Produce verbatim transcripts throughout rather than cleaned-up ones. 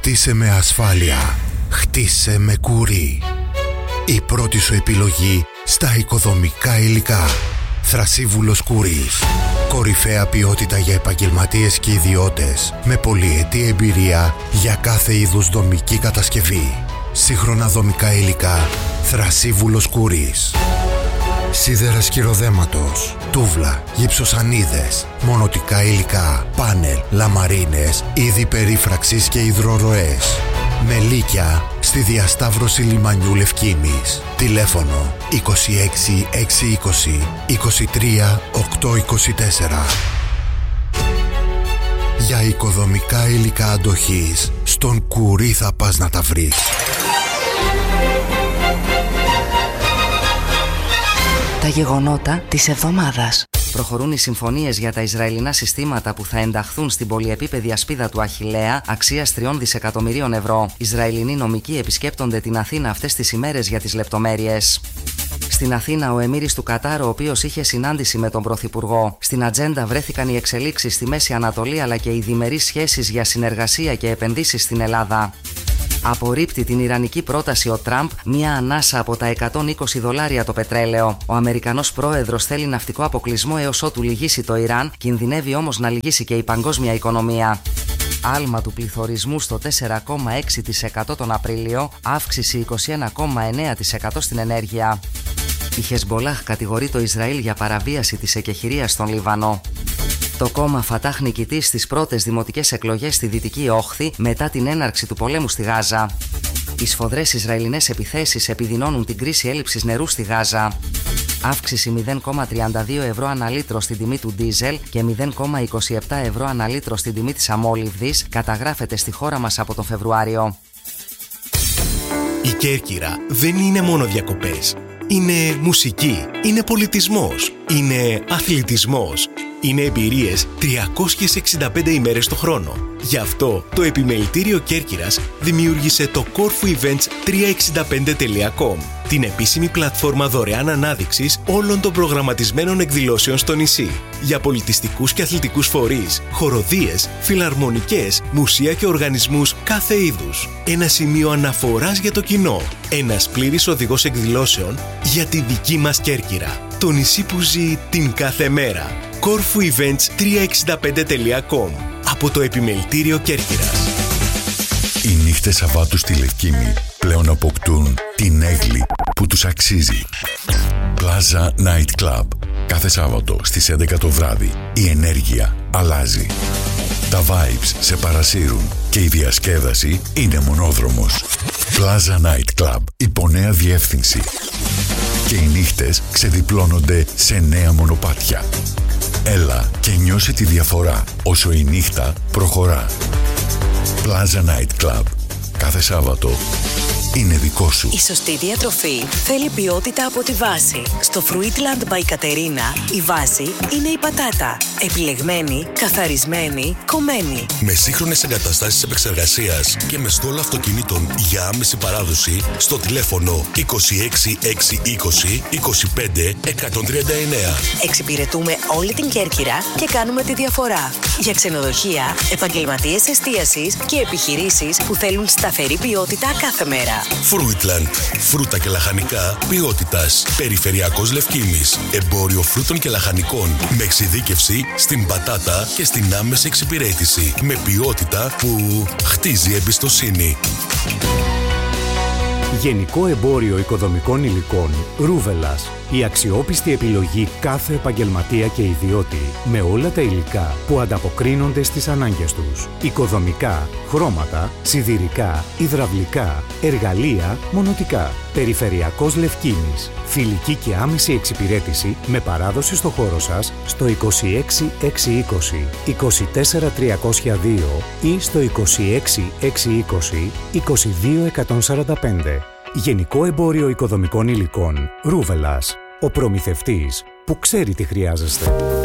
Χτίσε με ασφάλεια. Χτίσε με Κουρί. Η πρώτη σου επιλογή στα οικοδομικά υλικά. Θρασίβουλος Κουρίς. Κορυφαία ποιότητα για επαγγελματίες και ιδιώτες. Με πολυετή εμπειρία για κάθε είδους δομική κατασκευή. Σύγχρονα δομικά υλικά. Θρασίβουλος Κουρίς. Σίδερα σκυροδέματος, τούβλα, γυψοσανίδες, μονοτικά υλικά, πάνελ, λαμαρίνες, είδη περίφραξης και υδροροές. Μελίκια στη διασταύρωση λιμανιού Λευκήμης. Τηλέφωνο είκοσι έξι εξακόσια είκοσι είκοσι τρία οκτακόσια είκοσι τέσσερα. Για οικοδομικά υλικά αντοχής, στον Κουρί θα πας να τα βρεις. Τα γεγονότα της εβδομάδας. Προχωρούν οι συμφωνίες για τα Ισραηλινά συστήματα που θα ενταχθούν στην πολυεπίπεδη ασπίδα του Αχιλλέα αξίας τριών δισεκατομμυρίων ευρώ. Ισραηλινοί νομικοί επισκέπτονται την Αθήνα αυτές τις ημέρες για τις λεπτομέρειες. Στην Αθήνα, ο Εμμύρης του Κατάρ, ο οποίος είχε συνάντηση με τον Πρωθυπουργό. Στην ατζέντα βρέθηκαν οι εξελίξεις στη Μέση Ανατολή αλλά και οι διμερείς σχέσεις για συνεργασία και επενδύσεις στην Ελλάδα. Απορρίπτει την ιρανική πρόταση ο Τραμπ, μια ανάσα από τα εκατόν είκοσι δολάρια το πετρέλαιο. Ο Αμερικανός πρόεδρος θέλει ναυτικό αποκλεισμό έως ότου λυγίσει το Ιράν, κινδυνεύει όμως να λυγίσει και η παγκόσμια οικονομία. Άλμα του πληθωρισμού στο τέσσερα κόμμα έξι τοις εκατό τον Απρίλιο, αύξηση είκοσι ένα κόμμα εννέα τοις εκατό στην ενέργεια. Η Χεσμπολάχ κατηγορεί το Ισραήλ για παραβίαση της εκεχηρίας στον Λιβανό. Το κόμμα Φατάχ νικητή στις πρώτες δημοτικές εκλογές στη Δυτική Όχθη μετά την έναρξη του πολέμου στη Γάζα. Οι σφοδρές Ισραηλινές επιθέσεις επιδεινώνουν την κρίση έλλειψης νερού στη Γάζα. Αύξηση μηδέν κόμμα τριάντα δύο ευρώ ανά λίτρο στην τιμή του ντίζελ και μηδέν κόμμα είκοσι επτά ευρώ ανά λίτρο στην τιμή της αμόλυβδης καταγράφεται στη χώρα μας από τον Φεβρουάριο. Η Κέρκυρα δεν είναι μόνο διακοπές. Είναι μουσική, είναι πολιτισμός, είναι αθλητισμός. Είναι εμπειρίες τριακόσιες εξήντα πέντε ημέρες το χρόνο. Γι' αυτό το Επιμελητήριο Κέρκυρας δημιούργησε το Corfu Events τριακόσια εξήντα πέντε τελεία com, την επίσημη πλατφόρμα δωρεάν ανάδειξης όλων των προγραμματισμένων εκδηλώσεων στο νησί. Για πολιτιστικούς και αθλητικούς φορείς, χοροδίες, φιλαρμονικές, μουσεία και οργανισμούς κάθε είδους. Ένα σημείο αναφοράς για το κοινό. Ένας πλήρης οδηγός εκδηλώσεων για τη δική μας Κέρκυρα. Το νησί που ζει την κάθε μέρα. Corfu Events τριακόσια εξήντα πέντε τελεία com από το Επιμελητήριο Κέρκυρας. Οι νύχτες Σαββάτου στη Λευκήμη πλέον αποκτούν την έγκλη που τους αξίζει. Plaza Night Club. Κάθε Σάββατο στις έντεκα το βράδυ η ενέργεια αλλάζει. Τα vibes σε παρασύρουν και η διασκέδαση είναι μονόδρομος. Plaza Night Club, υπό νέα διεύθυνση. Και οι νύχτες ξεδιπλώνονται σε νέα μονοπάτια. Έλα και νιώσε τη διαφορά όσο η νύχτα προχωρά. Plaza Night Club. Κάθε Σάββατο είναι δικό σου. Η σωστή διατροφή θέλει ποιότητα από τη βάση. Στο Fruitland by Katerina η βάση είναι η πατάτα. Επιλεγμένη, καθαρισμένη, κομμένη. Με σύγχρονες εγκαταστάσεις επεξεργασίας και με στόλο αυτοκινήτων για άμεση παράδοση στο τηλέφωνο είκοσι έξι εξακόσια είκοσι είκοσι πέντε εκατόν τριάντα εννέα. Εξυπηρετούμε όλη την Κέρκυρα και κάνουμε τη διαφορά. Για ξενοδοχεία, επαγγελματίες εστίασης και επιχειρήσεις που θέλουν σταθερή ποιότητα κάθε μέρα. Fruitland. Φρούτα και λαχανικά ποιότητας. Περιφερειακός Λευκήμης. Εμπόριο φρούτων και λαχανικών. Με εξειδίκευση στην πατάτα και στην άμεση εξυπηρέτηση. Με ποιότητα που χτίζει εμπιστοσύνη. Γενικό Εμπόριο Οικοδομικών Υλικών Ρούβελας. Η αξιόπιστη επιλογή κάθε επαγγελματία και ιδιώτη με όλα τα υλικά που ανταποκρίνονται στις ανάγκες τους. Οικοδομικά, χρώματα, σιδηρικά, υδραυλικά, εργαλεία, μονοτικά. Περιφερειακός Λευκήμης. Φιλική και άμεση εξυπηρέτηση με παράδοση στο χώρο σας στο είκοσι έξι εξακόσια είκοσι είκοσι τέσσερα τριακόσια δύο ή στο είκοσι έξι εξακόσια είκοσι είκοσι δύο εκατόν σαράντα πέντε. Γενικό Εμπόριο Οικοδομικών Υλικών Ρούβελας. Ο προμηθευτής που ξέρει τι χρειάζεστε.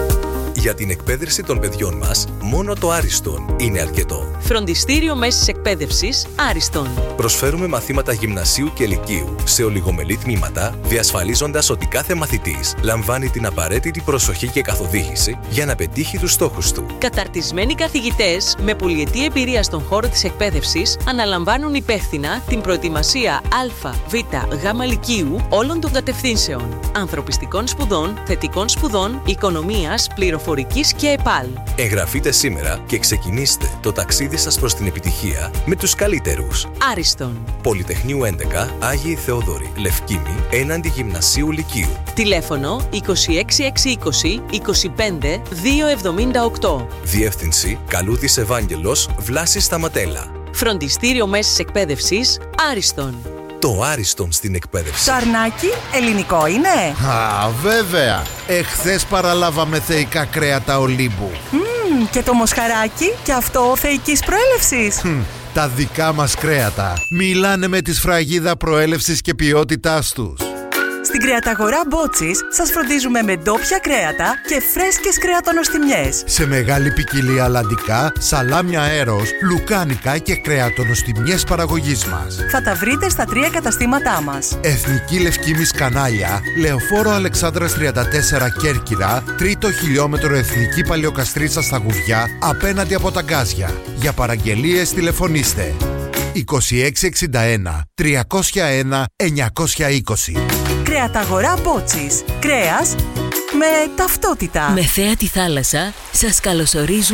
Για την εκπαίδευση των παιδιών μας, μόνο το Άριστον είναι αρκετό. Φροντιστήριο Μέσης Εκπαίδευσης Άριστον. Προσφέρουμε μαθήματα γυμνασίου και λυκείου σε ολιγομελή τμήματα, διασφαλίζοντας ότι κάθε μαθητής λαμβάνει την απαραίτητη προσοχή και καθοδήγηση για να πετύχει τους στόχους του. Καταρτισμένοι καθηγητές με πολυετή εμπειρία στον χώρο της εκπαίδευσης αναλαμβάνουν υπεύθυνα την προετοιμασία Α, Β, Γ λυκείου όλων των κατευθύνσεων, ανθρωπιστικών σπουδών, θετικών σπουδών, οικονομίας, πληροφορικής και ΕΠΑΛ. Εγγραφείτε σήμερα και ξεκινήστε το ταξίδι σας προς την επιτυχία με τους καλύτερους. Άριστον. Πολυτεχνείου έντεκα, Άγιοι Θεόδωροι, Λευκήμη, έναντι Γυμνασίου Λυκείου. Τηλέφωνο είκοσι έξι εξακόσια είκοσι είκοσι πέντε διακόσια εβδομήντα οκτώ. Διεύθυνση Καλούδης Ευάγγελος, Βλάση Σταματέλα. Φροντιστήριο Μέσης Εκπαίδευσης Άριστον. Το Άριστον στην εκπαίδευση. Το αρνάκι ελληνικό είναι? Α, βέβαια. Εχθές παραλάβαμε θεϊκά κρέατα Ολύμπου. Mm, και το μοσχαράκι, και αυτό θεϊκής προέλευσης. Mm, τα δικά μας κρέατα μιλάνε με τη σφραγίδα προέλευσης και ποιότητάς τους. Στην κρεαταγορά Μπότσης σας φροντίζουμε με ντόπια κρέατα και φρέσκες κρεατονοστιμιές. Σε μεγάλη ποικιλία αλαντικά, σαλάμια αέρος, λουκάνικα και κρεατονοστιμιές παραγωγής μας. Θα τα βρείτε στα τρία καταστήματά μας. Εθνική Λευκήμης Κανάλια, Λεωφόρο Αλεξάνδρας τριάντα τέσσερα Κέρκυρα, τρίτο χιλιόμετρο Εθνική Παλαιοκαστρίτσα στα Γουβιά, απέναντι από τα Γκάζια. Για παραγγελίες τηλεφωνήστε είκοσι έξι εξήντα ένα τριακόσια ένα εννιακόσια είκοσι. Κρεαταγορά Μπότσης. Κρέας με ταυτότητα. Με θέα τη θάλασσα σας καλωσορίζουν